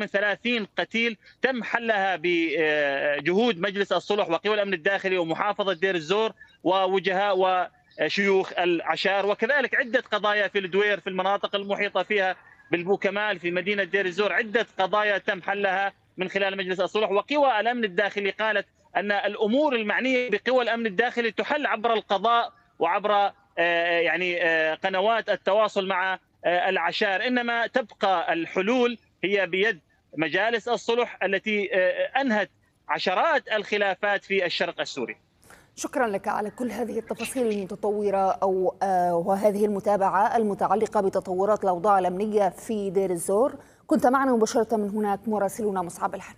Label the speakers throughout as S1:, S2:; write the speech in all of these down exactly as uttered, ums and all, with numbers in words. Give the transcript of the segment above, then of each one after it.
S1: من ثلاثين قتيل تم حلها بجهود مجلس الصلح وقوى الأمن الداخلي ومحافظة دير الزور ووجهاء وشيوخ العشائر، وكذلك عدة قضايا في الدوير في المناطق المحيطة فيها بالبوكمال في مدينة دير الزور، عدة قضايا تم حلها من خلال مجلس الصلح. وقوى الأمن الداخلي قالت أن الأمور المعنية بقوى الأمن الداخلي تحل عبر القضاء وعبر يعني قنوات التواصل مع العشائر، إنما تبقى الحلول هي بيد مجالس الصلح التي أنهت عشرات الخلافات في الشرق السوري.
S2: شكرا لك على كل هذه التفاصيل المتطورة أو وهذه المتابعة المتعلقة بتطورات الأوضاع الأمنية في دير الزور. كنت معنا مباشرة من هناك مراسلنا مصعب الحند.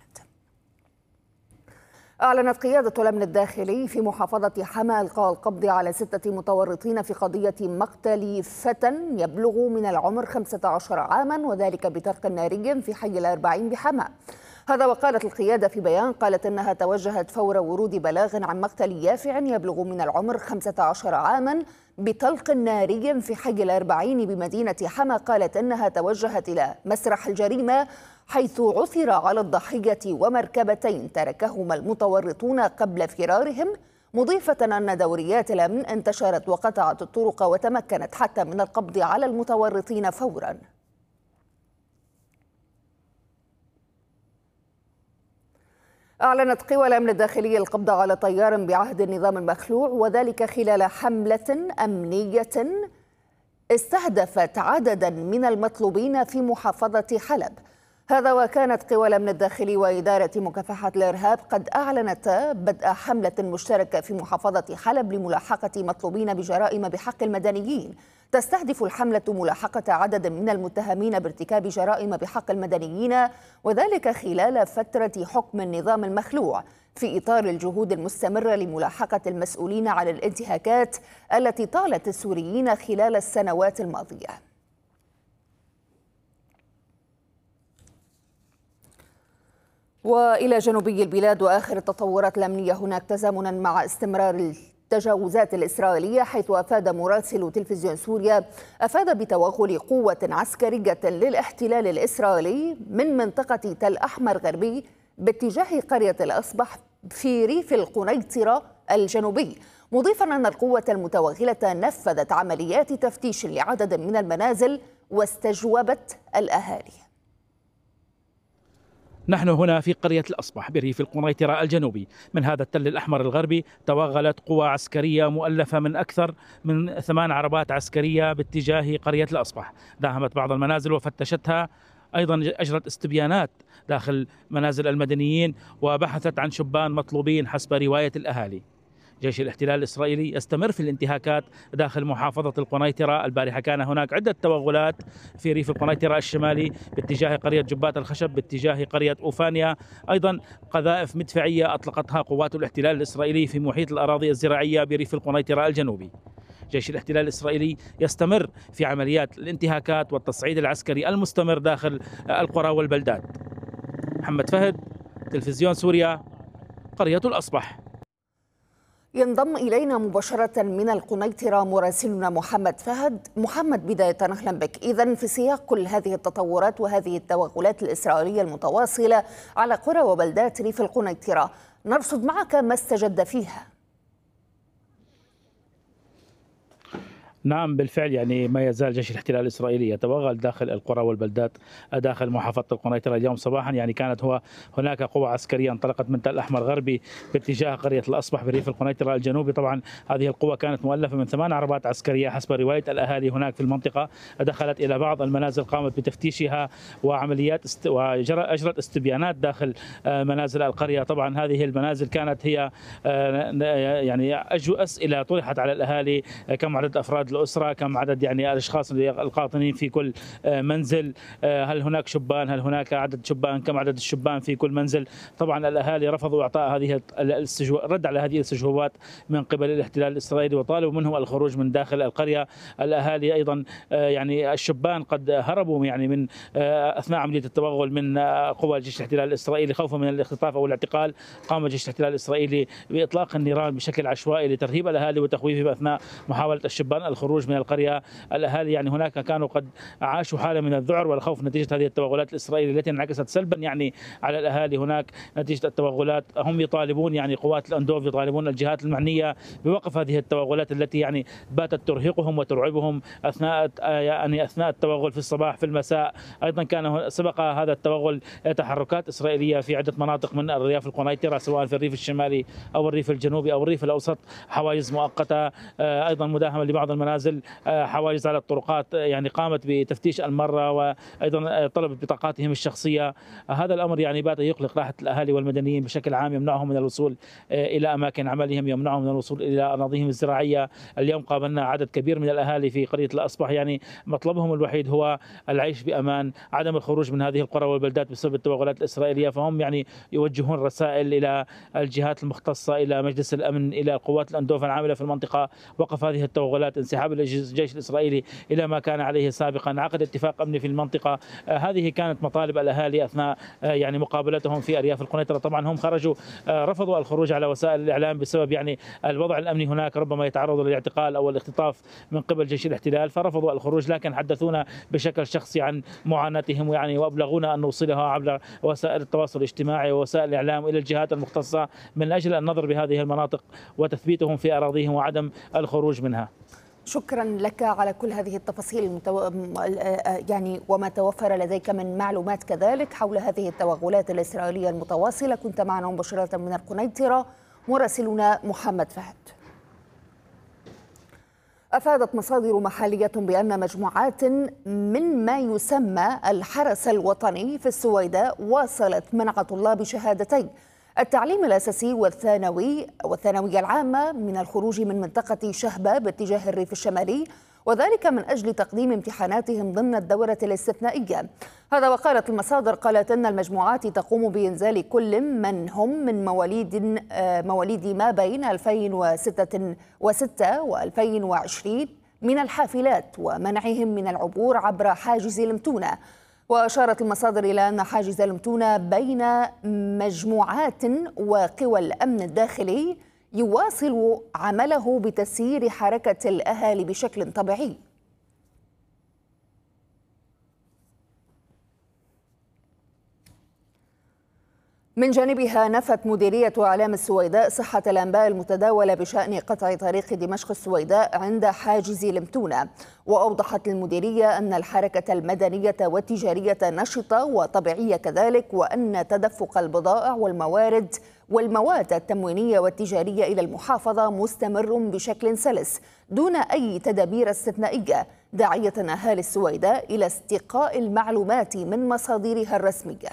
S2: أعلنت قيادة الأمن الداخلي في محافظة حما إلقاء القبض على ستة متورطين في قضية مقتل فتى يبلغ من العمر خمسة عشر عاما، وذلك بطلق ناري في حي الأربعين بحما. هذا وقالت القيادة في بيان، قالت أنها توجهت فور ورود بلاغ عن مقتل يافع يبلغ من العمر خمسة عشر عاما بطلق ناري في حي الأربعين بمدينة حما. قالت أنها توجهت إلى مسرح الجريمة حيث عثر على الضحية ومركبتين تركهما المتورطون قبل فرارهم، مضيفة أن دوريات الأمن انتشرت وقطعت الطرق وتمكنت حتى من القبض على المتورطين فورا. أعلنت قوى الأمن الداخلي القبض على طيار بعهد النظام المخلوع، وذلك خلال حملة أمنية استهدفت عددا من المطلوبين في محافظة حلب. هذا وكانت قوى الأمن الداخلي وإدارة مكافحة الإرهاب قد أعلنتا بدء حملة مشتركة في محافظة حلب لملاحقة مطلوبين بجرائم بحق المدنيين. تستهدف الحملة ملاحقة عدد من المتهمين بارتكاب جرائم بحق المدنيين، وذلك خلال فترة حكم النظام المخلوع، في إطار الجهود المستمرة لملاحقة المسؤولين على الانتهاكات التي طالت السوريين خلال السنوات الماضية. وإلى جنوبي البلاد وآخر التطورات الأمنية هناك تزامنا مع استمرار التجاوزات الإسرائيلية، حيث أفاد مراسل تلفزيون سوريا أفاد بتوغل قوة عسكرية للاحتلال الإسرائيلي من منطقة تل أحمر غربي باتجاه قرية الأصبح في ريف القنيطرة الجنوبي، مضيفا أن القوة المتوغلة نفذت عمليات تفتيش لعدد من المنازل واستجوبت الأهالي.
S3: نحن هنا في قرية الأصبح بريف القنيطرة الجنوبي من هذا التل الأحمر الغربي. توغلت قوى عسكرية مؤلفة من أكثر من ثمان عربات عسكرية باتجاه قرية الأصبح، داهمت بعض المنازل وفتشتها، أيضا أجرت استبيانات داخل منازل المدنيين وبحثت عن شبان مطلوبين حسب رواية الأهالي. جيش الاحتلال الإسرائيلي يستمر في الانتهاكات داخل محافظة القنيطرة. البارحة كان هناك عدة توغلات في ريف القنيطرة الشمالي باتجاه قرية جبات الخشب، باتجاه قرية أوفانيا، أيضا قذائف مدفعية أطلقتها قوات الاحتلال الإسرائيلي في محيط الأراضي الزراعية بريف القنيطرة الجنوبي. جيش الاحتلال الإسرائيلي يستمر في عمليات الانتهاكات والتصعيد العسكري المستمر داخل القرى والبلدات. محمد فهد، تلفزيون سوريا، قرية الأصبح.
S2: ينضم إلينا مباشرة من القنيطرة مراسلنا محمد فهد. محمد، بداية أهلا بك. إذن في سياق كل هذه التطورات وهذه التوغلات الإسرائيلية المتواصلة على قرى وبلدات ريف القنيطرة، نرصد معك ما استجد فيها.
S3: نعم بالفعل، يعني ما يزال جيش الاحتلال الإسرائيلي يتوغل داخل القرى والبلدات داخل محافظة القنيطرة. اليوم صباحا يعني كانت هو هناك قوة عسكرية انطلقت من تل أحمر غربي باتجاه قرية الأصبح بريف القنيطرة الجنوبي. طبعا هذه القوة كانت مؤلفة من ثمان عربات عسكرية حسب رواية الأهالي هناك في المنطقة، دخلت إلى بعض المنازل، قامت بتفتيشها وعمليات است... وأجرت استبيانات داخل منازل القرية. طبعا هذه المنازل كانت هي يعني أجو أسئلة طرحت على الأهالي: كم عدد أفراد الأسرة، كم عدد يعني الأشخاص القاطنين في كل منزل، هل هناك شبان، هل هناك عدد شبان، كم عدد الشبان في كل منزل. طبعا الأهالي رفضوا إعطاء هذه الرد على هذه الاستجوابات من قبل الاحتلال الإسرائيلي وطالبوا منهم الخروج من داخل القرية. الأهالي أيضا يعني الشبان قد هربوا يعني من أثناء عملية التوغل من قوى جيش الاحتلال الإسرائيلي خوفا من الاختطاف أو الاعتقال. قام جيش الاحتلال الإسرائيلي بإطلاق النيران بشكل عشوائي لترهيب الأهالي وتخويفهم أثناء محاولة الشبان الخروج من القرية. الأهالي يعني هناك كانوا قد عاشوا حالة من الذعر والخوف نتيجة هذه التوغلات الإسرائيلية التي انعكست سلبا يعني على الأهالي هناك نتيجة التوغلات. هم يطالبون يعني قوات الأندوف يطالبون الجهات المعنية بوقف هذه التوغلات التي يعني باتت ترهقهم وترعبهم أثناء يعني أثناء التوغل في الصباح في المساء. أيضا كان سبق هذا التوغل تحركات إسرائيلية في عدة مناطق من الرياف القنيطرة سواء في الريف الشمالي أو الريف الجنوبي أو الريف الأوسط، حواجز مؤقتة، أيضا مداهمة لبعض المنازل، حواجز على الطرقات يعني قامت بتفتيش المرة وأيضا طلب بطاقاتهم الشخصية. هذا الأمر يعني بات يقلق راحة الأهالي والمدنيين بشكل عام، يمنعهم من الوصول إلى أماكن عملهم، يمنعهم من الوصول إلى أراضيهم الزراعية. اليوم قابلنا عدد كبير من الأهالي في قرية الأصبح يعني مطلبهم الوحيد هو العيش بأمان، عدم الخروج من هذه القرى والبلدات بسبب التوغلات الإسرائيلية. فهم يعني يوجهون رسائل إلى الجهات المختصة، إلى مجلس الأمن، إلى قوات الأندوف العاملة في المنطقة وقف هذه التوغلات، انسحاب الجيش الإسرائيلي إلى ما كان عليه سابقا، عقد اتفاق أمني في المنطقة. هذه كانت مطالب الأهالي أثناء يعني مقابلتهم في أرياف القنيطرة. طبعا هم خرجوا رفضوا الخروج على وسائل الإعلام بسبب يعني الوضع الأمني هناك، ربما يتعرضوا للاعتقال أو الاختطاف من قبل جيش الاحتلال، فرفضوا الخروج، لكن حدثونا بشكل شخصي عن معاناتهم يعني وأبلغونا أن نوصلها عبر وسائل التواصل الاجتماعي ووسائل الإعلام إلى الجهات المختصة من أجل النظر بهذه المناطق وتثبيتهم في أراضيهم وعدم الخروج منها.
S2: شكرا لك على كل هذه التفاصيل المتو... يعني وما توفر لديك من معلومات كذلك حول هذه التوغلات الإسرائيلية المتواصلة. كنت معنا مباشرة من القنيطرة مراسلنا محمد فهد. أفادت مصادر محلية بأن مجموعات من ما يسمى الحرس الوطني في السويداء واصلت منع طلاب شهادتين التعليم الأساسي والثانوي والثانوية العامة من الخروج من منطقة شهبة باتجاه الريف الشمالي، وذلك من أجل تقديم امتحاناتهم ضمن الدورة الاستثنائية. هذا وقالت المصادر قالت أن المجموعات تقوم بإنزال كل من هم من مواليد مواليد ما بين ألفين وستة وألفين وعشرين من الحافلات ومنعهم من العبور عبر حاجز المتونة. وأشارت المصادر إلى أن حاجز المتونة بين مجموعات وقوى الأمن الداخلي يواصل عمله بتسيير حركة الأهالي بشكل طبيعي. من جانبها نفت مديرية إعلام السويداء صحة الأنباء المتداولة بشأن قطع طريق دمشق السويداء عند حاجز المتونة، وأوضحت المديرية أن الحركة المدنية والتجارية نشطة وطبيعية كذلك، وأن تدفق البضائع والموارد والمواد التموينية والتجارية إلى المحافظة مستمر بشكل سلس دون أي تدابير استثنائية، داعية أهالي السويداء إلى استقاء المعلومات من مصادرها الرسمية.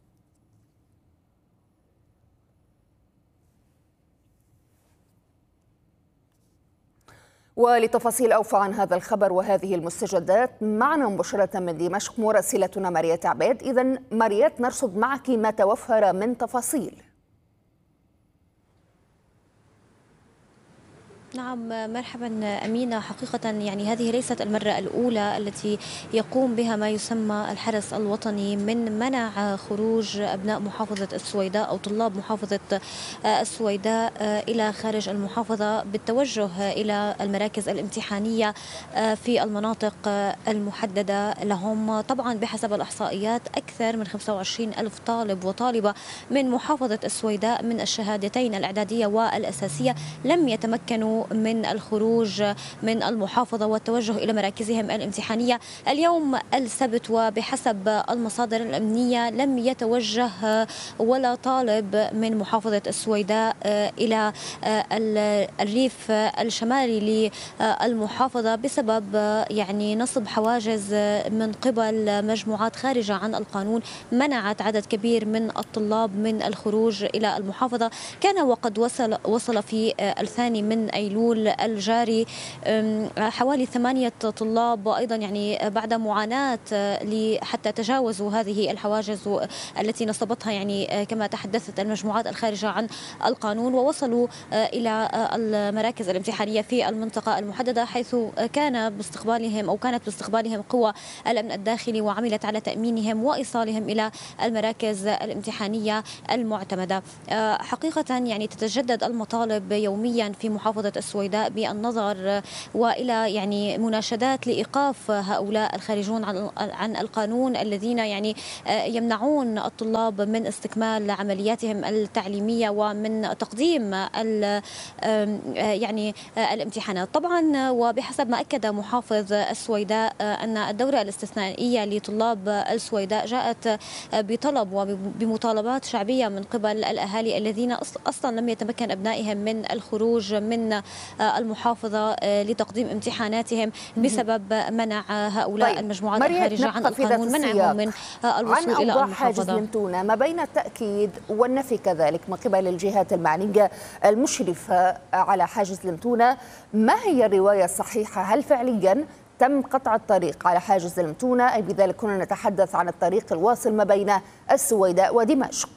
S2: ولتفاصيل أوفى عن هذا الخبر وهذه المستجدات معنا مباشرة من دمشق مراسلتنا ماريات عبيد. إذن ماريات، نرصد معك ما توفر من تفاصيل.
S4: نعم مرحبا أمينة، حقيقة يعني هذه ليست المرة الأولى التي يقوم بها ما يسمى الحرس الوطني من منع خروج أبناء محافظة السويداء أو طلاب محافظة السويداء إلى خارج المحافظة بالتوجه إلى المراكز الامتحانية في المناطق المحددة لهم. طبعا بحسب الإحصائيات أكثر من خمسة وعشرين ألف طالب وطالبة من محافظة السويداء من الشهادتين الإعدادية والأساسية لم يتمكنوا من الخروج من المحافظة والتوجه إلى مراكزهم الامتحانية اليوم السبت. وبحسب المصادر الأمنية لم يتوجه ولا طالب من محافظة السويداء إلى الريف الشمالي للمحافظة بسبب يعني نصب حواجز من قبل مجموعات خارجة عن القانون منعت عدد كبير من الطلاب من الخروج إلى المحافظة. كان وقد وصل وصل في الثاني من أيلول الجاري حوالي ثمانية طلاب، وأيضا يعني بعد معاناة حتى تجاوزوا هذه الحواجز التي نصبتها يعني كما تحدثت المجموعات الخارجة عن القانون، ووصلوا إلى المراكز الامتحانية في المنطقة المحددة حيث كان باستقبالهم أو كانت باستقبالهم قوى الأمن الداخلي وعملت على تأمينهم وإيصالهم إلى المراكز الامتحانية المعتمدة. حقيقة يعني تتجدد المطالب يوميا في محافظة السويداء بالنظر وإلى يعني مناشدات لإيقاف هؤلاء الخارجون عن القانون الذين يعني يمنعون الطلاب من استكمال عملياتهم التعليمية ومن تقديم يعني الامتحانات. طبعا وبحسب ما أكد محافظ السويداء أن الدورة الاستثنائية لطلاب السويداء جاءت بطلب وبمطالبات شعبية من قبل الأهالي الذين أصلا لم يتمكن أبنائهم من الخروج من المحافظة لتقديم امتحاناتهم بسبب منع هؤلاء طيب. المجموعات الخارجة عن القانون منعهم من الوصول إلى المحافظة.
S2: حاجز لمتونة ما بين التأكيد والنفي كذلك من قبل الجهات المعنية المشرفة على حاجز لمتونة، ما هي الرواية الصحيحة؟ هل فعليا تم قطع الطريق على حاجز المتونة، أي بذلك كنا نتحدث عن الطريق الواصل ما بين السويداء ودمشق؟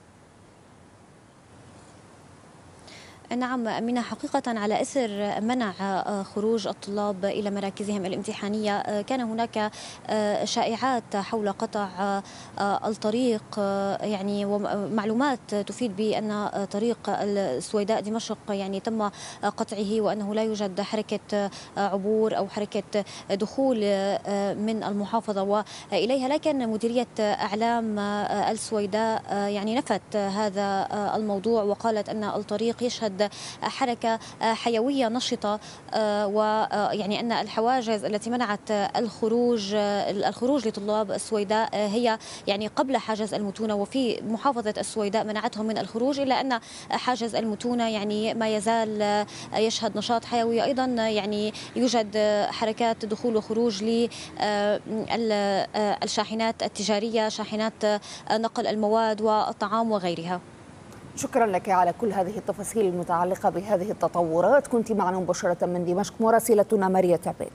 S4: نعم أمينة، حقيقة على إثر منع خروج الطلاب إلى مراكزهم الامتحانية كان هناك شائعات حول قطع الطريق، يعني ومعلومات تفيد بأن طريق السويداء دمشق يعني تم قطعه وأنه لا يوجد حركة عبور أو حركة دخول من المحافظة وإليها، لكن مديرية أعلام السويداء يعني نفت هذا الموضوع وقالت أن الطريق يشهد حركة حيوية نشطة، ويعني أن الحواجز التي منعت الخروج الخروج لطلاب السويداء هي يعني قبل حاجز المتونة، وفي محافظة السويداء منعتهم من الخروج، إلا أن حاجز المتونة يعني ما يزال يشهد نشاط حيوي. أيضا يعني يوجد حركات دخول وخروج للشاحنات التجارية، شاحنات نقل المواد والطعام وغيرها.
S2: شكرا لك على كل هذه التفاصيل المتعلقة بهذه التطورات. كنت معنا مباشرة من دمشق مراسلتنا ماريا عبيد.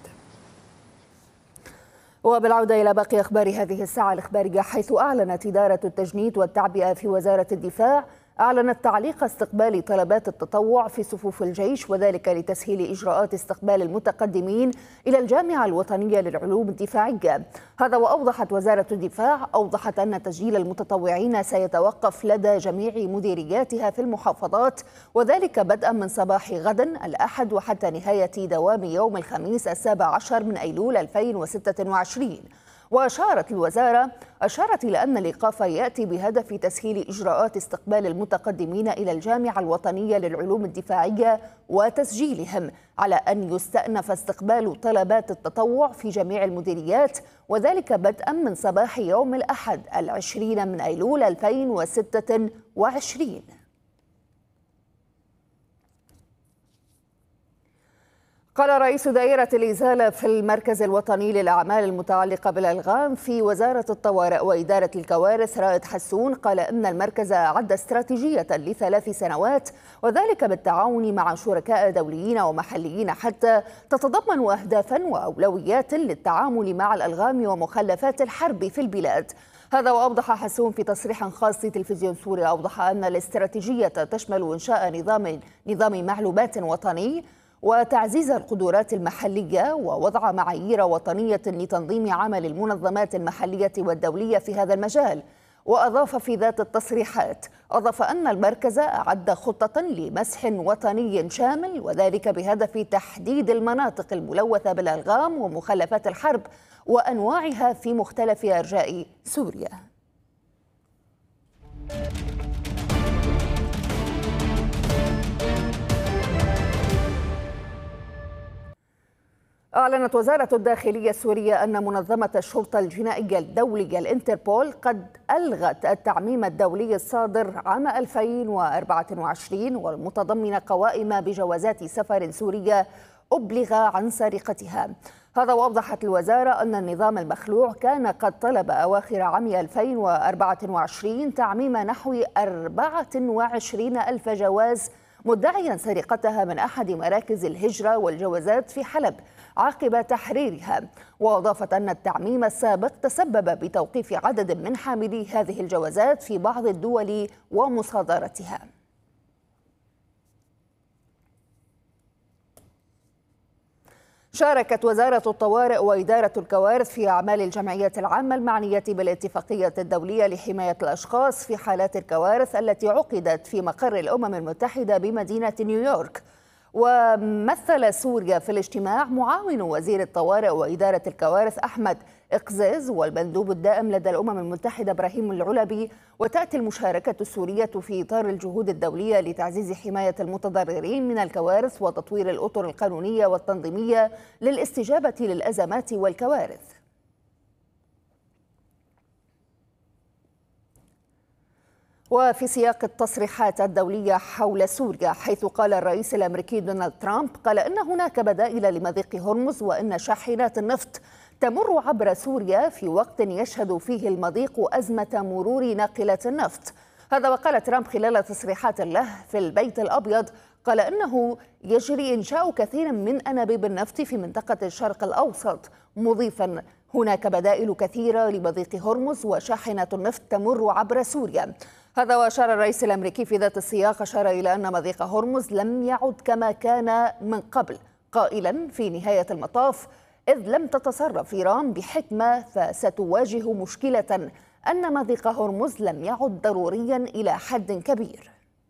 S2: وبالعودة إلى باقي أخبار هذه الساعة الإخبارية، حيث أعلنت إدارة التجنيد والتعبئة في وزارة الدفاع أعلنت تعليق استقبال طلبات التطوع في صفوف الجيش، وذلك لتسهيل إجراءات استقبال المتقدمين إلى الجامعة الوطنية للعلوم الدفاعية. هذا وأوضحت وزارة الدفاع أوضحت أن تسجيل المتطوعين سيتوقف لدى جميع مديرياتها في المحافظات، وذلك بدءا من صباح غدا الأحد وحتى نهاية دوام يوم الخميس السابع عشر من أيلول ألفين وستة وعشرين. وأشارت الوزارة أشارت إلى أن الإيقاف يأتي بهدف تسهيل إجراءات استقبال المتقدمين إلى الجامعة الوطنية للعلوم الدفاعية وتسجيلهم، على أن يستأنف استقبال طلبات التطوع في جميع المديريات، وذلك بدءا من صباح يوم الأحد العشرين من أيلول ألفين وستة وعشرين. قال رئيس دائرة الإزالة في المركز الوطني للأعمال المتعلقة بالألغام في وزارة الطوارئ وإدارة الكوارث رائد حسون، قال إن المركز أعد استراتيجية لثلاث سنوات، وذلك بالتعاون مع شركاء دوليين ومحليين حتى تتضمن أهدافا وأولويات للتعامل مع الألغام ومخلفات الحرب في البلاد. هذا وأوضح حسون في تصريح خاص لتلفزيون سوريا، أوضح أن الاستراتيجية تشمل إنشاء نظام نظام معلومات وطني وتعزيز القدرات المحلية ووضع معايير وطنية لتنظيم عمل المنظمات المحلية والدولية في هذا المجال. وأضاف في ذات التصريحات أضاف أن المركز أعد خطة لمسح وطني شامل، وذلك بهدف تحديد المناطق الملوثة بالألغام ومخلفات الحرب وأنواعها في مختلف أرجاء سوريا. أعلنت وزارة الداخلية السورية أن منظمة الشرطة الجنائية الدولية الانتربول قد ألغت التعميم الدولي الصادر عام ألفين وأربعة وعشرين والمتضمن قوائم بجوازات سفر سورية أبلغ عن سرقتها. هذا وأوضحت الوزارة أن النظام المخلوع كان قد طلب أواخر عام ألفين وأربعة وعشرين تعميم نحو أربعة وعشرين ألف جواز، مدعيا سرقتها من أحد مراكز الهجرة والجوازات في حلب عقب تحريرها. وأضافت أن التعميم السابق تسبب بتوقيف عدد من حاملي هذه الجوازات في بعض الدول ومصادرتها. شاركت وزارة الطوارئ وإدارة الكوارث في أعمال الجمعيات العامة المعنية بالاتفاقية الدولية لحماية الأشخاص في حالات الكوارث التي عقدت في مقر الأمم المتحدة بمدينة نيويورك. ومثل سوريا في الاجتماع معاون وزير الطوارئ وإدارة الكوارث أحمد إقزاز والمندوب الدائم لدى الأمم المتحدة إبراهيم العلبي. وتأتي المشاركة السورية في إطار الجهود الدولية لتعزيز حماية المتضررين من الكوارث وتطوير الأطر القانونية والتنظيمية للاستجابة للأزمات والكوارث. وفي سياق التصريحات الدولية حول سوريا، حيث قال الرئيس الأمريكي دونالد ترامب قال إن هناك بدائل لمضيق هرمز وإن شاحنات النفط تمر عبر سوريا في وقت يشهد فيه المضيق أزمة مرور ناقلات النفط. هذا وقال ترامب خلال تصريحات له في البيت الأبيض، قال إنه يجري إنشاء كثير من أنابيب النفط في منطقة الشرق الأوسط، مضيفا هناك بدائل كثيرة لمضيق هرمز وشاحنات النفط تمر عبر سوريا. هذا وأشار الرئيس الأمريكي في ذات السياق أشار إلى أن مضيق هرمز لم يعد كما كان من قبل، قائلا في نهاية المطاف إذ لم تتصرف إيران بحكمة فستواجه مشكلة أن مضيق هرمز لم يعد ضروريا إلى حد كبير.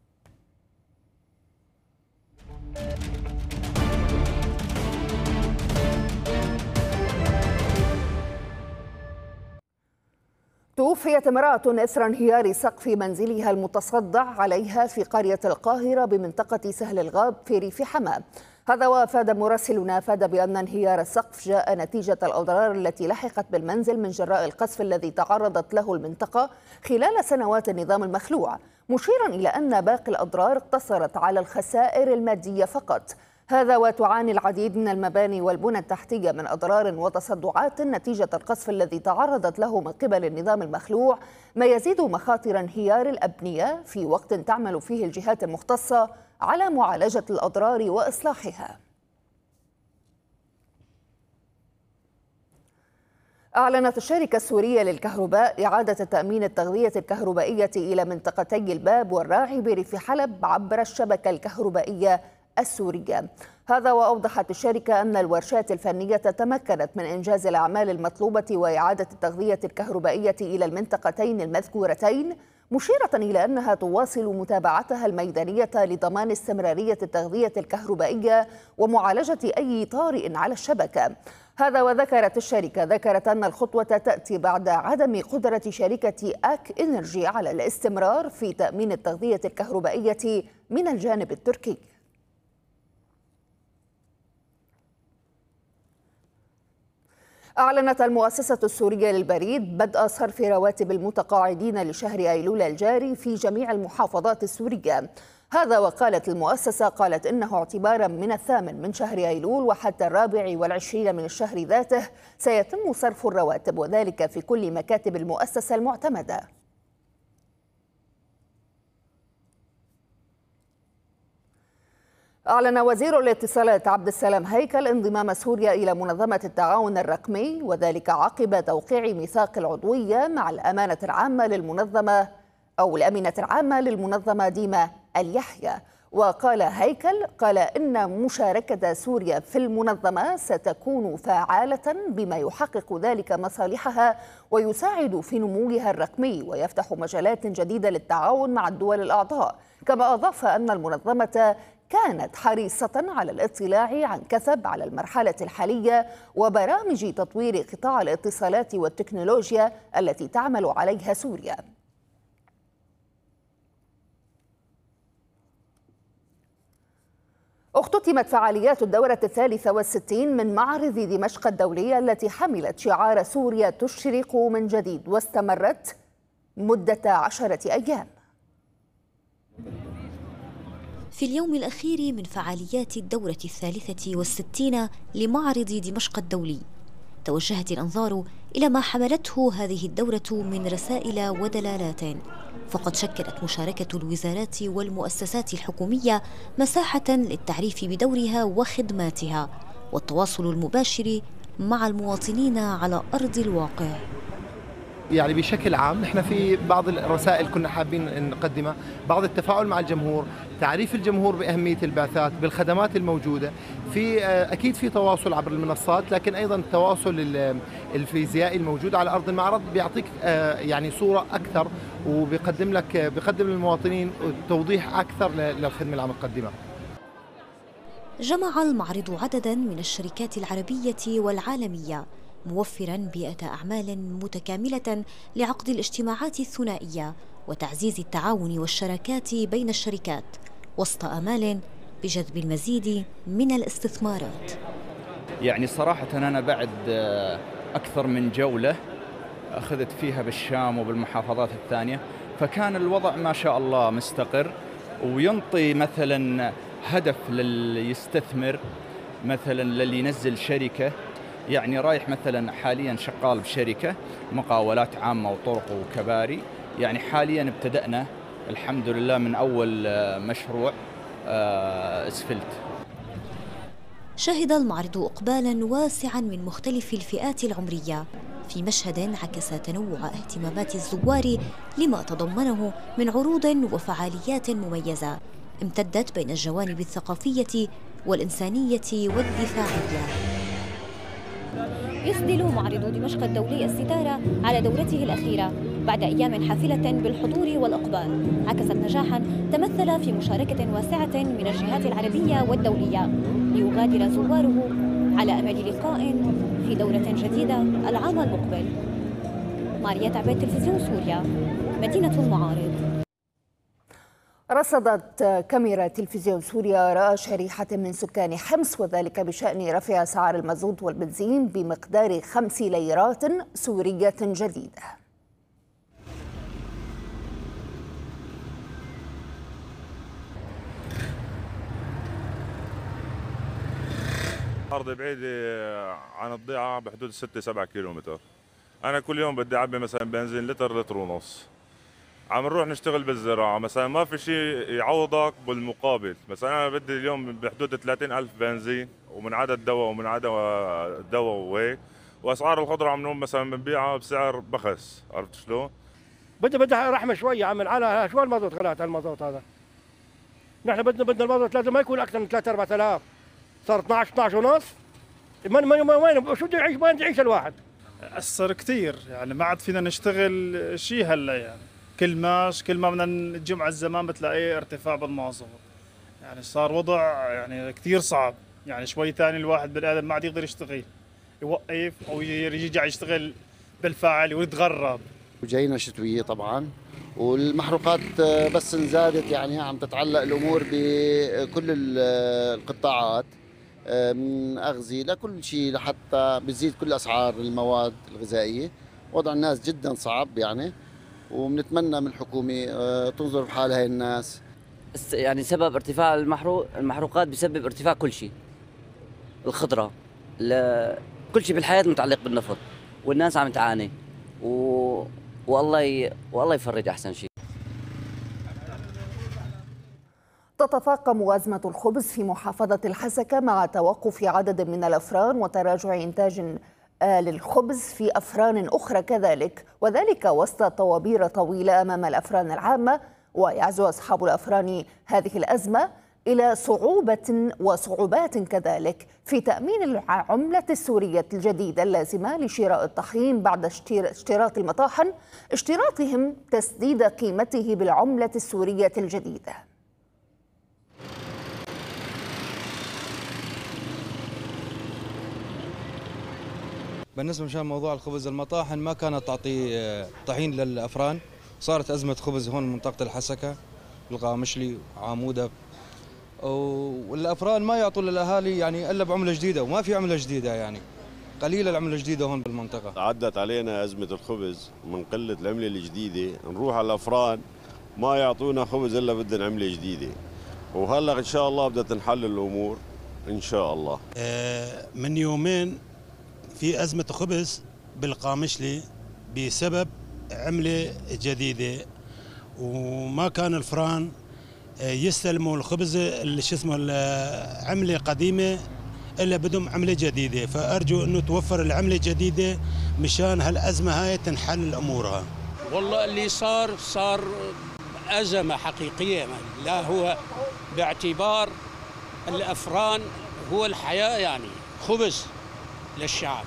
S2: توفيت امرأة إثر انهيار سقف منزلها المتصدع عليها في قرية القاهرة بمنطقة سهل الغاب في ريف حماة. هذا وافاد مراسلنا أفاد بأن انهيار السقف جاء نتيجة الأضرار التي لحقت بالمنزل من جراء القصف الذي تعرضت له المنطقة خلال سنوات النظام المخلوع، مشيرا إلى أن باقي الأضرار اقتصرت على الخسائر المادية فقط. هذا وتعاني العديد من المباني والبنى التحتية من أضرار وتصدعات نتيجة القصف الذي تعرضت له من قبل النظام المخلوع، ما يزيد مخاطر انهيار الأبنية في وقت تعمل فيه الجهات المختصة على معالجة الأضرار وإصلاحها. أعلنت الشركة السورية للكهرباء إعادة تأمين التغذية الكهربائية إلى منطقتي الباب والراعي بريف حلب عبر الشبكة الكهربائية السورية. هذا وأوضحت الشركة أن الورشات الفنية تمكنت من إنجاز الأعمال المطلوبة وإعادة التغذية الكهربائية إلى المنطقتين المذكورتين، مشيرة إلى أنها تواصل متابعتها الميدانية لضمان استمرارية التغذية الكهربائية ومعالجة أي طارئ على الشبكة. هذا وذكرت الشركة ذكرت أن الخطوة تأتي بعد عدم قدرة شركة آك إنرجي على الاستمرار في تأمين التغذية الكهربائية من الجانب التركي. أعلنت المؤسسة السورية للبريد بدء صرف رواتب المتقاعدين لشهر أيلول الجاري في جميع المحافظات السورية. هذا وقالت المؤسسة قالت إنه اعتبارا من الثامن من شهر أيلول وحتى الرابع والعشرين من الشهر ذاته سيتم صرف الرواتب، وذلك في كل مكاتب المؤسسة المعتمدة. أعلن وزير الاتصالات عبد السلام هيكل انضمام سوريا إلى منظمة التعاون الرقمي، وذلك عقب توقيع ميثاق العضوية مع الأمانة العامة للمنظمة أو الأمينة العامة للمنظمة ديما اليحيى. وقال هيكل قال إن مشاركة سوريا في المنظمة ستكون فعالة بما يحقق ذلك مصالحها ويساعد في نموها الرقمي ويفتح مجالات جديدة للتعاون مع الدول الأعضاء. كما أضاف أن المنظمة كانت حريصة على الاطلاع عن كثب على المرحلة الحالية وبرامج تطوير قطاع الاتصالات والتكنولوجيا التي تعمل عليها سوريا. اختتمت فعاليات الدورة الثالثة والستين من معرض دمشق الدولي التي حملت شعار سوريا تشرق من جديد واستمرت مدة عشرة أيام.
S4: في اليوم الأخير من فعاليات الدورة الثالثة والستين لمعرض دمشق الدولي توجهت الأنظار إلى ما حملته هذه الدورة من رسائل ودلالات، فقد شكلت مشاركة الوزارات والمؤسسات الحكومية مساحة للتعريف بدورها وخدماتها والتواصل المباشر مع المواطنين على أرض الواقع.
S5: يعني بشكل عام نحن في بعض الرسائل كنا حابين نقدمها، بعض التفاعل مع الجمهور، تعريف الجمهور بأهمية البعثات بالخدمات الموجودة، في أكيد في تواصل عبر المنصات، لكن أيضا التواصل الفيزيائي الموجود على أرض المعرض بيعطيك يعني صورة أكثر وبيقدم لك بيقدم للمواطنين توضيح أكثر للخدمة اللي عم نقدمها.
S4: جمع المعرض عدداً من الشركات العربية والعالمية، موفراً بيئة أعمال متكاملة لعقد الاجتماعات الثنائية وتعزيز التعاون والشراكات بين الشركات، وسط آمال بجذب المزيد من الاستثمارات.
S6: يعني صراحة أنا بعد أكثر من جولة أخذت فيها بالشام وبالمحافظات الثانية، فكان الوضع ما شاء الله مستقر وينطي مثلا هدف للي يستثمر، مثلا للي ينزل شركة، يعني رايح مثلا حاليا شغال بشركة مقاولات عامة وطرق وكباري، يعني حاليا ابتدأنا الحمد لله من أول مشروع اسفلت.
S4: شهد المعرض إقبالاً واسعاً من مختلف الفئات العمرية، في مشهد عكس تنوع اهتمامات الزوار لما تضمنه من عروض وفعاليات مميزة امتدت بين الجوانب الثقافية والإنسانية والدفاعية. يسدل معرض دمشق الدولي الستارة على دورته الأخيرة بعد أيام حافلة بالحضور والإقبال، عكست نجاحاً تمثل في مشاركة واسعة من الجهات العربية والدولية ليغادر زواره على أمل لقاء في دورة جديدة العام المقبل. ماريا عبيد، تلفزيون سوريا، مدينة المعارض.
S2: رصدت كاميرا تلفزيون سوريا رأى شريحة من سكان حمص، وذلك بشأن رفع أسعار المازوت والبنزين بمقدار خمس ليرات سورية جديدة.
S7: أرضي بعيدة عن الضيعة بحدود ستة سبعة كيلومتر. أنا كل يوم بدي أعبي مثلا بنزين لتر لتر ونص. عم نروح نشتغل بالزراعة مثلا، ما في شيء يعوضك بالمقابل. مثلا أنا بدي اليوم بحدود ثلاثين ألف بنزين ومن عدد دواء ومن عدد دواء وهيك، وأسعار الخضرة عم نقوم مثلا بنبيعها بسعر بخس. عرفت شلون؟
S8: بدي بدي رحمة شوية عم على شو المازوت غلات المازوت هذا. نحن بدنا بدنا المازوت لازم ما يكون أكثر من ثلاثة أربعة آلاف. صار اثنعش اثنعش ونص. من من وين شو بده يعيش، وين يعيش الواحد؟
S9: أثر كثير، يعني ما عاد فينا نشتغل شيء هلا، يعني كل ماش كل ما بدنا الجمعة الزمان بتلاقيه ارتفاع بالمواصفات. يعني صار وضع يعني كثير صعب، يعني شوي ثاني الواحد بني آدم ما عاد يقدر يشتغل، يوقف أو يرجع يشتغل بالفاعل ويتغرب.
S10: وجاينا شتوية طبعا، والمحروقات بس زادت، يعني عم تتعلق الأمور بكل القطاعات من أغذية لكل شيء، لحتى بتزيد كل أسعار المواد الغذائية. وضع الناس جدا صعب يعني، وبنتمنى من الحكومة تنظر بحال هاي الناس.
S11: يعني سبب ارتفاع المحروق المحروقات بسبب ارتفاع كل شيء، الخضرة، كل شيء بالحياة متعلق بالنفط، والناس عم تعاني و... والله ي... والله يفرج أحسن شيء.
S2: تتفاقم أزمة الخبز في محافظة الحسكة مع توقف عدد من الأفران وتراجع إنتاج للخبز في أفران أخرى كذلك، وذلك وسط طوابير طويلة أمام الأفران العامة. ويعزو أصحاب الأفران هذه الأزمة إلى صعوبة وصعوبات كذلك في تأمين العملة السورية الجديدة اللازمة لشراء الطحين بعد اشتراط المطاحن، اشتراطهم تسديد قيمته بالعملة السورية الجديدة.
S12: بالنسبة مشان موضوع الخبز، المطاحن ما كانت تعطي طحين للأفران، صارت أزمة خبز هون منطقة الحسكة، القامشلي، عامودة، والأفران ما يعطوا للأهالي يعني إلا بعملة جديدة، وما في عملة جديدة، يعني قليلة العملة الجديدة هون بالمنطقة.
S13: عدت علينا أزمة الخبز من قلة العملة الجديدة، نروح على الأفران ما يعطونا خبز إلا بدنا عملة جديدة، وهلا إن شاء الله بدها تنحل الأمور إن شاء الله.
S14: من يومين في أزمة خبز بالقامشلي بسبب عملة جديدة، وما كان الفران يستلموا الخبز اللي شو اسمه العملة قديمة إلا بدهم عملة جديدة، فأرجو إنه توفر العملة الجديدة مشان هالأزمة هاي تنحل أمورها.
S15: والله اللي صار صار أزمة حقيقية، لا هو باعتبار الأفران هو الحياة، يعني خبز للشعب،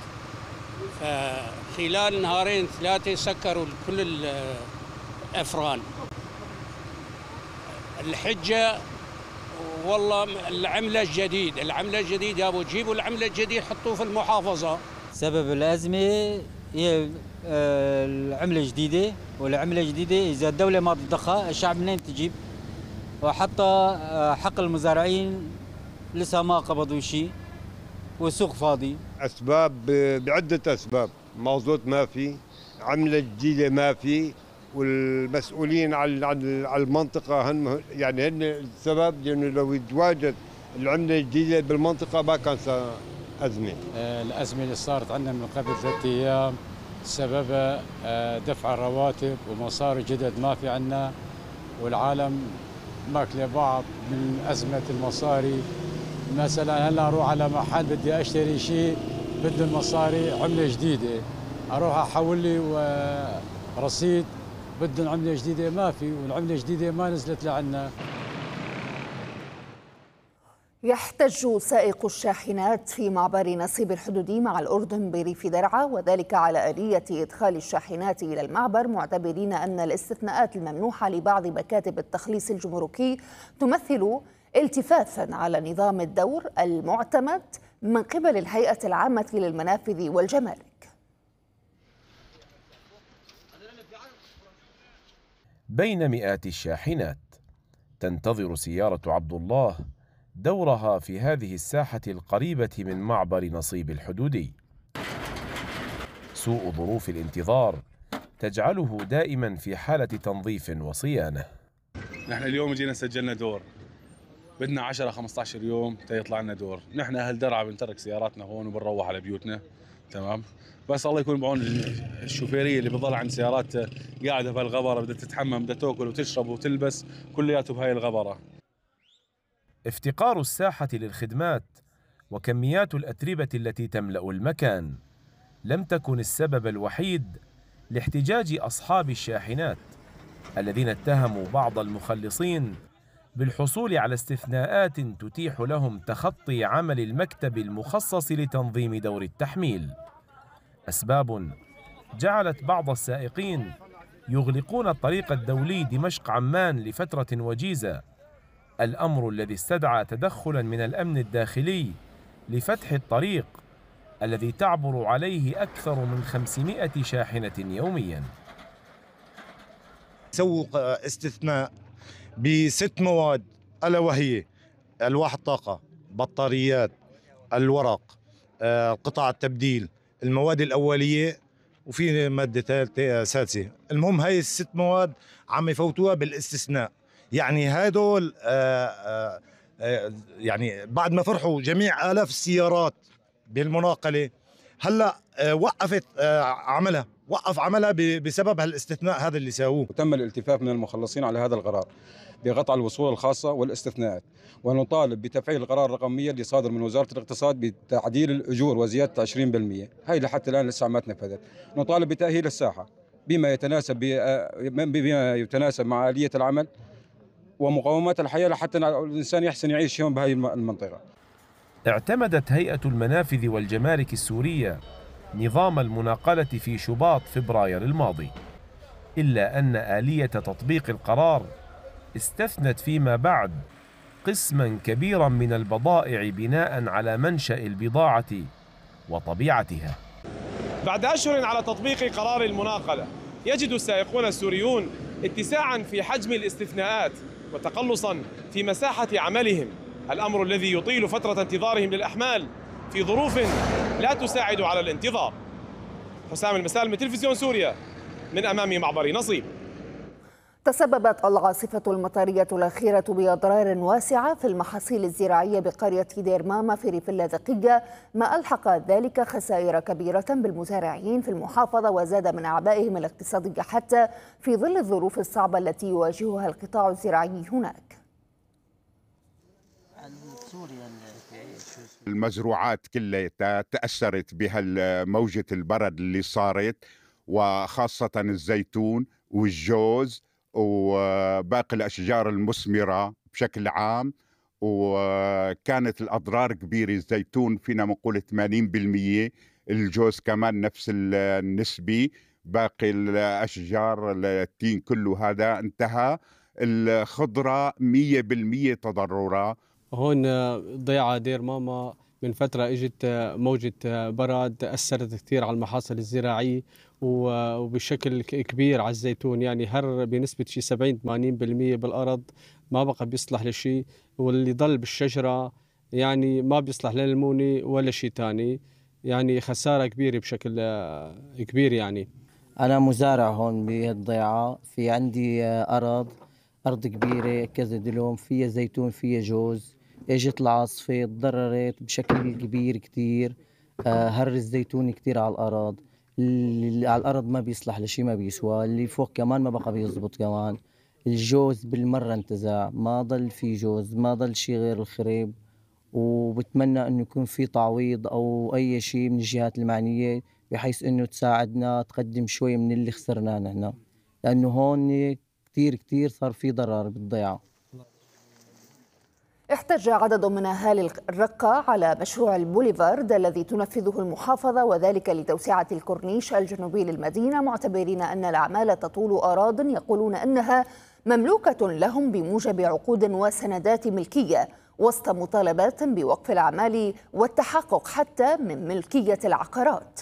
S15: فخلال نهارين ثلاثة سكروا كل الأفران. الحجة والله العملة الجديد العملة الجديد يا ابو تجيبوا العملة الجديد حطوه في المحافظة.
S16: سبب الأزمة هي العملة الجديدة، والعملة الجديدة إذا الدولة ما تضخها الشعب منين تجيب؟ وحتى حق المزارعين لسه ما قبضوا شيء والسوق فاضي.
S17: أسباب بعدة أسباب، مازوت ما في، عملة جديدة ما في، والمسؤولين عن عن المنطقة هن يعني هن السبب، لأنه لو يتواجد العملة الجديدة بالمنطقة ما كان أزمة.
S18: الأزمة اللي صارت عندنا من قبل ثلاثة أيام سببها دفع الرواتب ومصاري جدد ما في عندنا، والعالم ماكله بعض من أزمة المصاري. مثلا هلا أروح على محل بدي أشتري شيء بده المصاري عملة جديدة، أروح أحول لي رصيد بدهم عملة جديدة ما في، والعملة الجديدة ما نزلت لعنا.
S2: يحتج سائق الشاحنات في معبر نصيب الحدودي مع الأردن بريف درعا، وذلك على آلية إدخال الشاحنات إلى المعبر، معتبرين أن الاستثناءات الممنوحة لبعض مكاتب التخليص الجمركي تمثل التفافا على نظام الدور المعتمد من قبل الهيئة العامة للمنافذ والجمارك.
S19: بين مئات الشاحنات تنتظر سيارة عبد الله دورها في هذه الساحة القريبة من معبر نصيب الحدودي. سوء ظروف الانتظار تجعله دائما في حالة تنظيف وصيانة.
S20: نحن اليوم جينا سجلنا دور، بدنا عشرة خمسة عشر يوم تيطلع لنا دور. نحن أهل درعا بنترك سياراتنا هون وبنروح على بيوتنا، تمام؟ بس الله يكون بعون الشوفيرية اللي بتضل عند سيارات قاعدة في الغبرة، بدها تتحمم بدها تاكل وتشرب وتلبس كلياته بهاي الغبرة.
S19: افتقار الساحة للخدمات وكميات الأتربة التي تملأ المكان لم تكن السبب الوحيد لاحتجاج أصحاب الشاحنات الذين اتهموا بعض المخلصين بالحصول على استثناءات تتيح لهم تخطي عمل المكتب المخصص لتنظيم دور التحميل. أسباب جعلت بعض السائقين يغلقون الطريق الدولي دمشق عمان لفترة وجيزة، الأمر الذي استدعى تدخلا من الأمن الداخلي لفتح الطريق الذي تعبر عليه أكثر من خمسمائة شاحنة يوميا.
S21: سووا استثناء بست مواد، ألا وهي ألواح الطاقة، بطاريات، الورق، قطع التبديل، المواد الأولية، وفي مادة ثالثة سادسة. المهم هاي الست مواد عم يفوتوها بالاستثناء. يعني هدول آآ آآ يعني بعد ما فرحوا جميع آلاف السيارات بالمناقلة، هلا وقفت عملها وقف عملها بسبب هالاستثناء هذا اللي ساووه.
S22: وتم الالتفاف من المخلصين على هذا القرار بقطع الوصول الخاصة والاستثناءات، ونطالب بتفعيل القرار الرقم مئة اللي صادر من وزارة الاقتصاد بتعديل الأجور وزيادة عشرين بالمئة. هاي لحتى الآن لسه ما تنفذت. نطالب بتأهيل الساحة بما يتناسب بما يتناسب مع آلية العمل ومقومات الحياة لحتى الإنسان يحسن يعيش هون بهاي المنطقة.
S19: اعتمدت هيئة المنافذ والجمارك السورية نظام المناقلة في شباط فبراير الماضي، إلا أن آلية تطبيق القرار استثنت فيما بعد قسما كبيرا من البضائع بناء على منشأ البضاعة وطبيعتها.
S23: بعد أشهر على تطبيق قرار المناقلة، يجد السائقون السوريون اتساعا في حجم الاستثناءات وتقلصا في مساحة عملهم، الأمر الذي يطيل فترة انتظارهم للأحمال في ظروف لا تساعد على الانتظار. حسام المسالم، تلفزيون سوريا، من أمام معبر نصيب.
S2: تسببت العاصفة المطرية الأخيرة بأضرار واسعة في المحاصيل الزراعية بقرية دير ماما في ريف اللاذقية، ما ألحق ذلك خسائر كبيرة بالمزارعين في المحافظة وزاد من أعبائهم الاقتصادية حتى في ظل الظروف الصعبة التي يواجهها القطاع الزراعي هناك.
S24: المزروعات كلها تأثرت بهالموجة البرد اللي صارت، وخاصة الزيتون والجوز وباقي الأشجار المثمرة بشكل عام، وكانت الأضرار كبيرة. الزيتون فينا نقول ثمانين بالمئة، الجوز كمان نفس النسبة، باقي الأشجار التين كله هذا انتهى. الخضرة مية بالمية تضررها.
S1: هون ضيعة دير ماما من فترة اجت موجة برد أثرت كثير على المحاصيل الزراعية وبشكل كبير على الزيتون، يعني هر بنسبة شي سبعين ثمانين بالمية بالأرض ما بقى بيصلح لشيء، واللي ضل بالشجرة يعني ما بيصلح للمونة ولا شيء تاني، يعني خسارة كبيرة بشكل كبير. يعني
S3: أنا مزارع هون بهالضيعة، في عندي أرض أرض كبيرة كذا دلوم، فيها زيتون فيها جوز. اجت العاصفة تضررت بشكل كبير كتير، هر الزيتون كتير على الأرض، اللي على الأرض ما بيصلح لشي ما بيسوى، اللي فوق كمان ما بقى بيزبط كمان. الجوز بالمرة انتزع، ما ضل في جوز، ما ضل شي غير الخريب. وبتمنى انه يكون في تعويض او اي شيء من الجهات المعنية بحيث انه تساعدنا تقدم شوي من اللي خسرناه نحن، لانه هون كتير كتير صار في ضرر بالضيعة.
S2: احتج عدد من أهالي الرقة على مشروع البوليفارد الذي تنفذه المحافظة، وذلك لتوسعة الكورنيش الجنوبي للمدينة، معتبرين أن الأعمال تطول أراضٍ يقولون أنها مملوكة لهم بموجب عقود وسندات ملكية، وسط مطالبات بوقف الأعمال والتحقق حتى من ملكية العقارات.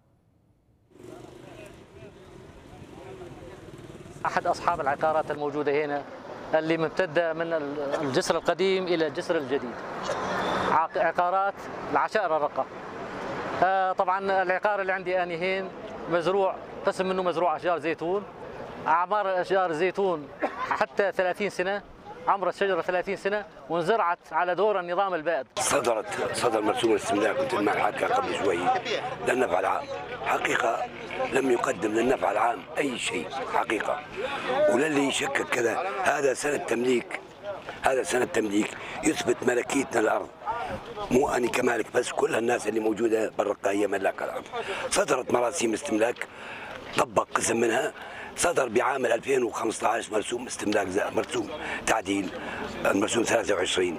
S5: أحد أصحاب العقارات الموجودة هنا اللي ممتدة من الجسر القديم إلى الجسر الجديد، عقارات العشائر الرقة. طبعا العقار اللي عندي آنيين مزروع، قسم منه مزروع أشجار زيتون، أعمار أشجار الزيتون حتى ثلاثين سنة، عمر الشجرة ثلاثين سنة، وانزرعت على دور النظام البائد.
S6: صدرت صدر مرسوم الاستملاك كنت مع الحكى قبل شوي للنفع العام، حقيقة لم يقدم للنفع العام أي شيء حقيقة، وللي يشكك كذا هذا سنة تمليك، هذا سنة تمليك يثبت ملكيتنا الأرض، مو أنا كمالك بس، كل الناس اللي موجودة بالرقة هي ملاك الأرض. صدرت مراسيم استملاك طبق قسم منها، صدر بعام ألفين وخمسة عشر مرسوم استملاك مرسوم تعديل المرسوم ثلاثة وعشرين.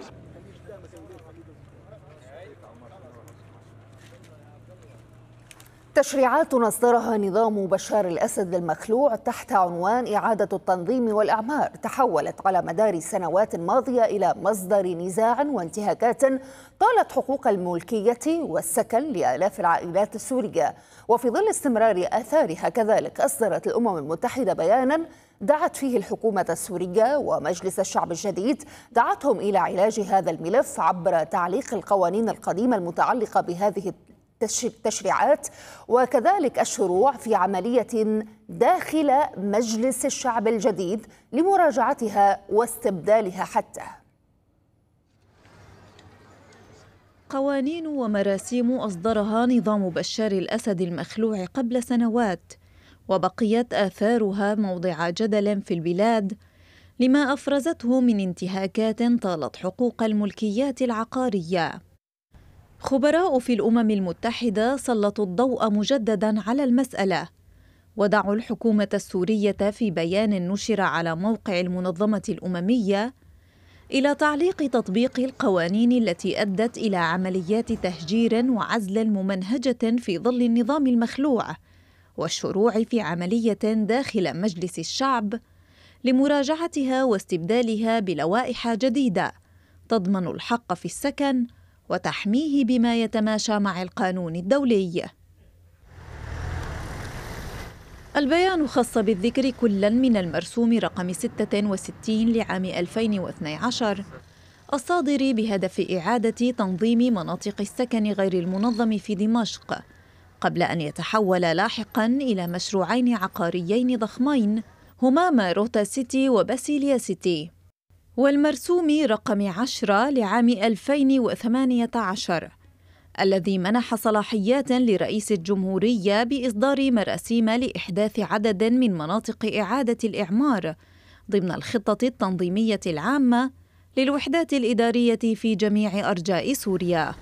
S2: تشريعات أصدرها نظام بشار الأسد المخلوع تحت عنوان إعادة التنظيم والإعمار تحولت على مدار السنوات الماضية إلى مصدر نزاع وانتهاكات طالت حقوق الملكية والسكن لآلاف العائلات السورية. وفي ظل استمرار آثارها كذلك أصدرت الأمم المتحدة بيانا دعت فيه الحكومة السورية ومجلس الشعب الجديد دعتهم إلى علاج هذا الملف عبر تعليق القوانين القديمة المتعلقة بهذه التشريعات، وكذلك الشروع في عملية داخل مجلس الشعب الجديد لمراجعتها واستبدالها حتى.
S25: قوانين ومراسيم أصدرها نظام بشار الأسد المخلوع قبل سنوات، وبقيت آثارها موضع جدل في البلاد لما أفرزته من انتهاكات طالت حقوق الملكيات العقارية. خبراء في الأمم المتحدة سلطوا الضوء مجدداً على المسألة، ودعوا الحكومة السورية في بيان نشر على موقع المنظمة الأممية إلى تعليق تطبيق القوانين التي أدت إلى عمليات تهجير وعزل ممنهجة في ظل النظام المخلوع، والشروع في عملية داخل مجلس الشعب لمراجعتها واستبدالها بلوائح جديدة تضمن الحق في السكن وتحميه بما يتماشى مع القانون الدولي. البيان خص بالذكر كلا من المرسوم رقم ستة وستين لعام ألفين واثني عشر الصادر بهدف إعادة تنظيم مناطق السكن غير المنظم في دمشق، قبل أن يتحول لاحقاً إلى مشروعين عقاريين ضخمين هما ماروتا سيتي وباسيليا سيتي، والمرسوم رقم عشرة لعام ألفين وثمانية عشر الذي منح صلاحيات لرئيس الجمهورية بإصدار مراسيم لإحداث عدد من مناطق إعادة الإعمار ضمن الخطة التنظيمية العامة للوحدات الإدارية في جميع أرجاء سوريا.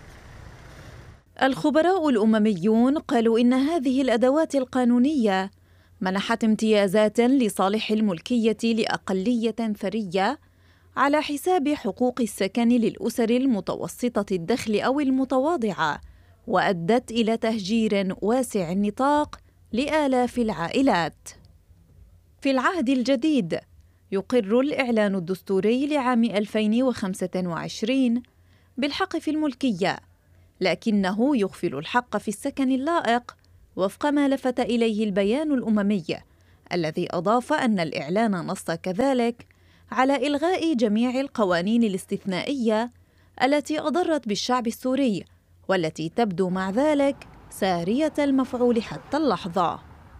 S25: الخبراء الأمميون قالوا إن هذه الأدوات القانونية منحت امتيازات لصالح الملكية لأقلية ثرية على حساب حقوق السكن للأسر المتوسطة الدخل أو المتواضعة، وأدت إلى تهجير واسع النطاق لآلاف العائلات. في العهد الجديد يقر الإعلان الدستوري لعام ألفين وخمسة وعشرين بالحق في الملكية، لكنه يغفل الحق في السكن اللائق وفق ما لفت إليه البيان الأممي، الذي أضاف أن الإعلان نص كذلك على إلغاء جميع القوانين الاستثنائية التي أضرت بالشعب السوري، والتي تبدو مع ذلك سارية المفعول حتى اللحظة.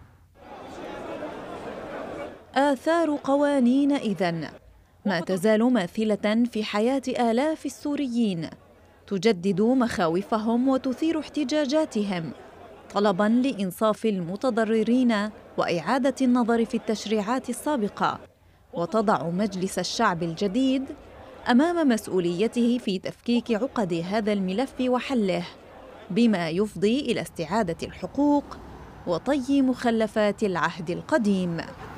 S25: آثار قوانين إذن ما تزال ماثلة في حياة آلاف السوريين، تجدد مخاوفهم وتثير احتجاجاتهم طلباً لإنصاف المتضررين وإعادة النظر في التشريعات السابقة، وتضع مجلس الشعب الجديد أمام مسؤوليته في تفكيك عقد هذا الملف وحله، بما يفضي إلى استعادة الحقوق وطي مخلفات العهد القديم.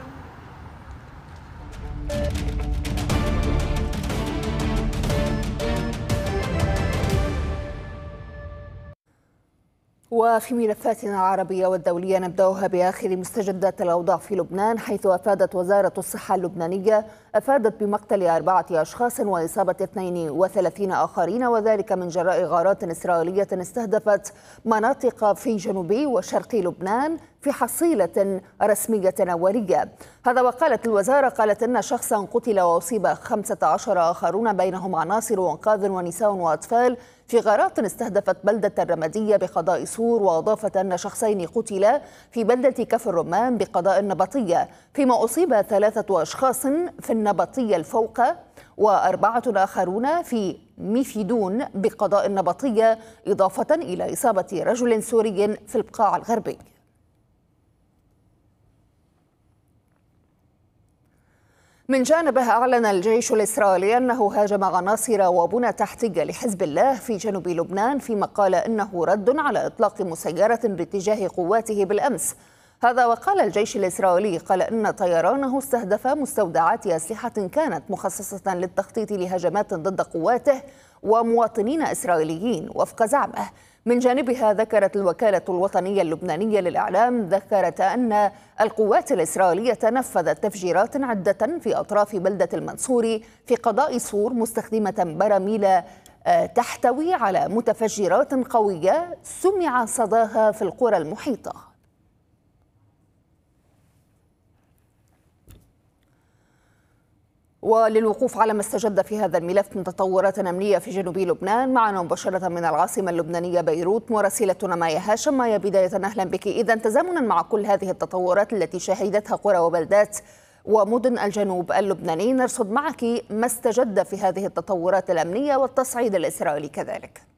S2: وفي ملفاتنا العربية والدولية نبدأها بآخر مستجدات الأوضاع في لبنان، حيث أفادت وزارة الصحة اللبنانية أفادت بمقتل أربعة أشخاص وإصابة اثنين وثلاثين آخرين، وذلك من جراء غارات إسرائيلية استهدفت مناطق في جنوب وشرق لبنان في حصيلة رسمية أولية. هذا وقالت الوزارة قالت إن شخصا قتل وأصيب خمسة عشر آخرون بينهم عناصر وأنقاذ ونساء وأطفال في غارات استهدفت بلدة الرمادية بقضاء سور، وأضافت أن شخصين قتلا في بلدة كفر الرمان بقضاء النبطية، فيما أصيب ثلاثة أشخاص في النبطية الفوق وأربعة آخرون في ميفيدون بقضاء النبطية، إضافة إلى إصابة رجل سوري في البقاع الغربي. من جانبه أعلن الجيش الإسرائيلي أنه هاجم عناصر وبنى تحتية لحزب الله في جنوب لبنان، فيما قال إنه رد على إطلاق مسيرة باتجاه قواته بالأمس. هذا وقال الجيش الإسرائيلي قال إن طيرانه استهدف مستودعات أسلحة كانت مخصصة للتخطيط لهجمات ضد قواته ومواطنين إسرائيليين وفق زعمه. من جانبها ذكرت الوكالة الوطنية اللبنانية للإعلام ذكرت أن القوات الإسرائيلية نفذت تفجيرات عدة في أطراف بلدة المنصوري في قضاء سور، مستخدمة براميل تحتوي على متفجرات قوية سمع صداها في القرى المحيطة. وللوقوف على ما استجد في هذا الملف من تطورات أمنية في جنوب لبنان، معنا مباشرة من العاصمة اللبنانية بيروت مراسلتنا مايا هاشم. مايا، بداية أهلا بك. إذا تزامنا مع كل هذه التطورات التي شهدتها قرى وبلدات ومدن الجنوب اللبناني، نرصد معك ما استجد في هذه التطورات الأمنية والتصعيد الإسرائيلي كذلك.